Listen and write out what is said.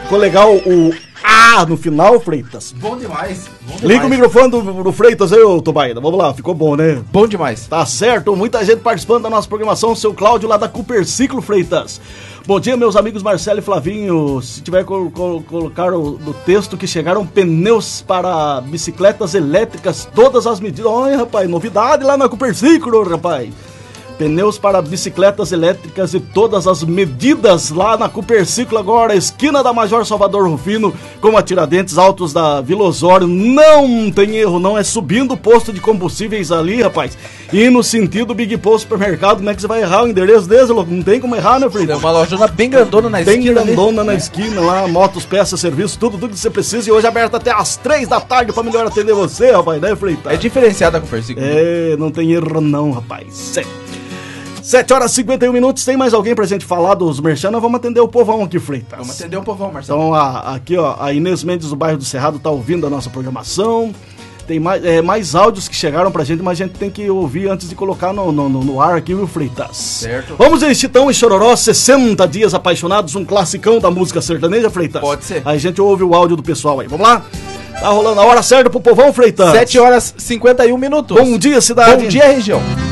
Ficou legal o A no final, Freitas? Bom demais. Liga o microfone do Freitas aí, ô Tobaida. Vamos lá, ficou bom, né? Bom demais. Tá certo, muita gente participando da nossa programação. O seu Cláudio lá da Cooperciclo, Freitas. Bom dia, meus amigos Marcelo e Flavinho. Se tiver colocar no texto que chegaram pneus para bicicletas elétricas, todas as medidas. Olha, rapaz, novidade lá na Cooperciclo, rapaz. Pneus para bicicletas elétricas e todas as medidas lá na Cooperciclo agora, esquina da Major Salvador Rufino, com a Tiradentes, altos da Vila Osório. Não tem erro, não, é subindo o posto de combustíveis ali, rapaz. E no sentido Big Post Supermercado, como é que você vai errar o endereço desse, louco? Não tem como errar, né, Freitas? É uma lojona bem grandona na esquina. Bem grandona na esquina lá, motos, peças, serviços, tudo que você precisa. E hoje aberto até às 3 da tarde pra melhor atender você, rapaz, né, Freitas? É diferenciada com o Cooperciclo. É, não tem erro não, rapaz. 7 horas e 51 minutos, tem mais alguém pra gente falar dos merchan? Nós vamos atender o povão aqui, Freitas. Vamos atender o povão, Marcelo. Então, aqui, ó, a Inês Mendes do bairro do Cerrado tá ouvindo a nossa programação. Tem mais áudios que chegaram pra gente, mas a gente tem que ouvir antes de colocar no ar aqui, viu, Freitas? Certo. Vamos em Chitão e Chororó, 60 Dias Apaixonados, um classicão da música sertaneja, Freitas? Pode ser. Aí a gente ouve o áudio do pessoal aí, vamos lá? Tá rolando a hora certa pro povão, Freitas? 7 horas e 51 minutos. Bom dia, cidade. Bom dia, região.